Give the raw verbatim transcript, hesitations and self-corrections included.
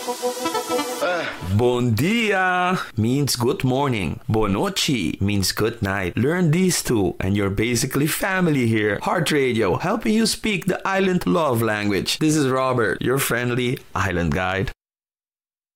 Bon dia means good morning. Bonochi means good night. Learn these two and you're basically family here. Heart Radio, helping you speak the island love language. This is Robert, your friendly island guide.